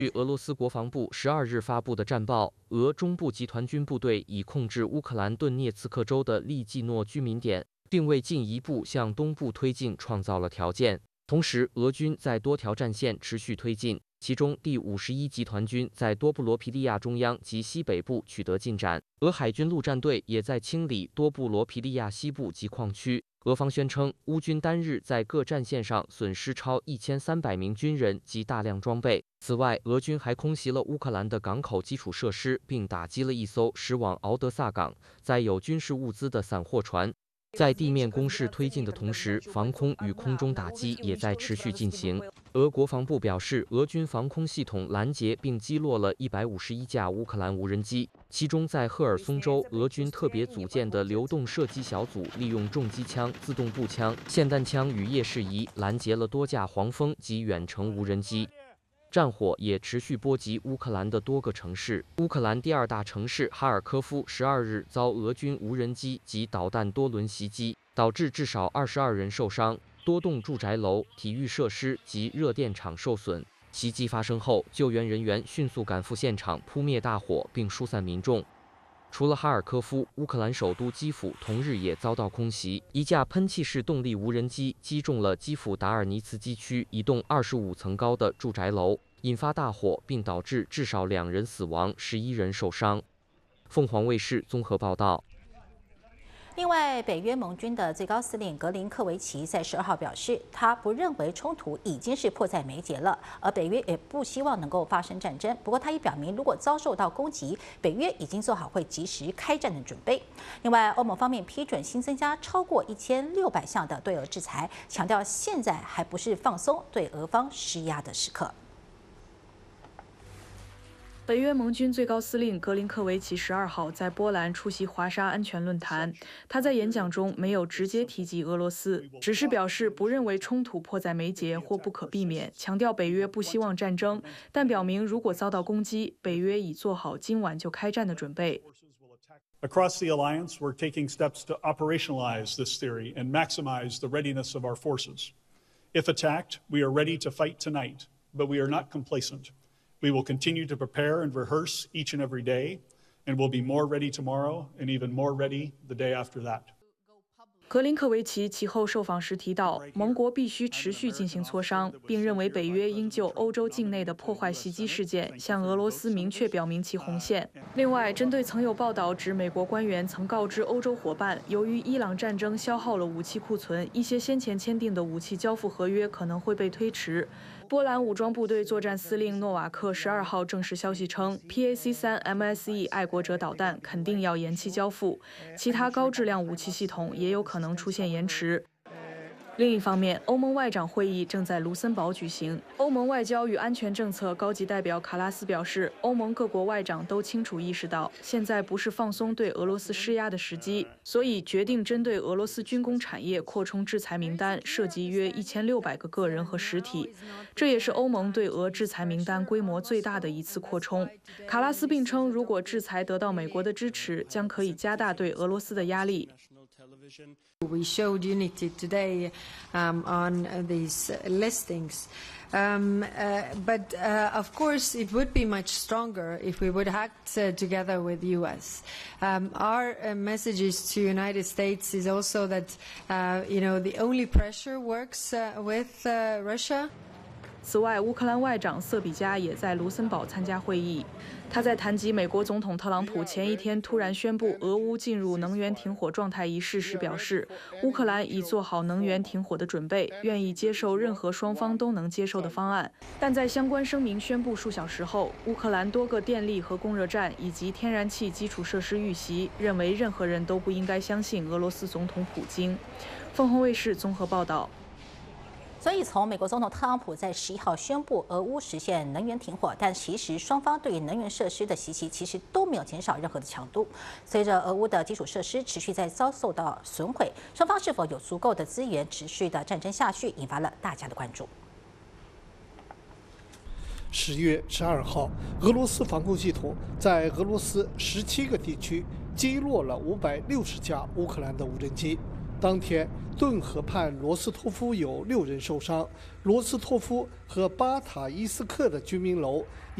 据俄罗斯国防部12日发布的战报，俄中部集团军部队已控制乌克兰顿涅茨克州的利季诺居民点，并为进一步向东部推进创造了条件。同时，俄军在多条战线持续推进，其中第51集团军在多布罗皮利亚中央及西北部取得进展。俄海军陆战队也在清理多布罗皮利亚西部及矿区。俄方宣称，乌军单日在各战线上损失超1300名军人及大量装备。此外，俄军还空袭了乌克兰的港口基础设施，并打击了一艘驶往敖德萨港载有军事物资的散货船。在地面攻势推进的同时，防空与空中打击也在持续进行。俄国防部表示，俄军防空系统拦截并击落了151架乌克兰无人机，其中在赫尔松州，俄军特别组建的流动射击小组利用重机枪、自动步枪、霰弹枪与夜视仪拦截了多架黄蜂及远程无人机。战火也持续波及乌克兰的多个城市。乌克兰第2大城市哈尔科夫12日遭俄军无人机及导弹多轮袭击，导致至少22人受伤，多栋住宅楼、体育设施及热电厂受损。袭击发生后，救援人员迅速赶赴现场扑灭大火并疏散民众。除了哈尔科夫，乌克兰首都基辅同日也遭到空袭，一架喷气式动力无人机击中了基辅达尔尼茨基区一栋25层高的住宅楼，引发大火，并导致至少2人死亡，11人受伤。凤凰卫视综合报道。 另外，北约盟军的最高司令格林科维奇在12号表示，他不认为冲突已经是迫在眉睫了，而北约也不希望能够发生战争。不过，他也表明，如果遭受到攻击，北约已经做好会及时开战的准备。另外，欧盟方面批准新增加超过1600项的对俄制裁，强调现在还不是放松对俄方施压的时刻。 北约盟军最高司令格林科维奇12号在波兰出席华沙安全论坛。他在演讲中没有直接提及俄罗斯，只是表示不认为冲突迫在眉睫或不可避免，强调北约不希望战争，但表明如果遭到攻击，北约已做好今晚就开战的准备。 Across the alliance, we're taking steps to operationalize this theory and maximize the readiness of our forces. If attacked, we are ready to fight tonight, but we are not complacent.We will continue to prepare and rehearse each and every day, and we'll be more ready tomorrow and even more ready the day after that. 格林科维奇其后受访时提到，盟国必须持续进行磋商，并认为北约应就欧洲境内的破坏袭击事件向俄罗斯明确表明其红线。另外，针对曾有报道指美国官员曾告知欧洲伙伴，由于伊朗战争消耗了武器库存，一些先前签订的武器交付合约可能会被推迟。波兰武装部队作战司令诺瓦克12号证实消息称 ，PAC-3 MSE 爱国者导弹肯定要延期交付，其他高质量武器系统也有可能出现延迟。另一方面，欧盟外长会议正在卢森堡举行。欧盟外交与安全政策高级代表卡拉斯表示，欧盟各国外长都清楚意识到，现在不是放松对俄罗斯施压的时机，所以决定针对俄罗斯军工产业扩充制裁名单，涉及约1600个个人和实体。这也是欧盟对俄制裁名单规模最大的一次扩充。卡拉斯并称，如果制裁得到美国的支持，将可以加大对俄罗斯的压力。 We showed unity today on these listings. But of course, it would be much stronger if we would act together with U.S. Our messages to United States is also that, the only pressure works with Russia. 此外，乌克兰外长瑟比加也在卢森堡参加会议。他在谈及美国总统特朗普前一天突然宣布俄乌进入能源停火状态一事时表示，乌克兰已做好能源停火的准备，愿意接受任何双方都能接受的方案。但在相关声明宣布数小时后，乌克兰多个电力和供热站以及天然气基础设施遇袭，认为任何人都不应该相信俄罗斯总统普京。凤凰卫视综合报道。 所以，从美国总统特朗普在11号宣布俄乌实现能源停火，但其实双方对于能源设施的袭击其实都没有减少任何的强度。随着俄乌的基础设施持续在遭受到损毁，双方是否有足够的资源持续的战争下去，引发了大家的关注。 10月12号，俄罗斯防空系统在俄罗斯17个地区击落了560架乌克兰的无人机。 当天，顿河畔罗斯托夫有6人受伤，罗斯托夫和巴塔伊斯克的居民楼